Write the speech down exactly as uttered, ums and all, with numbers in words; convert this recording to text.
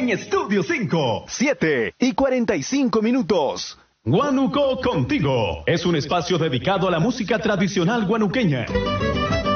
en Estudio cinco. siete y cuarenta y cinco minutos. Guanuco Contigo es un espacio dedicado a la música tradicional guanuqueña.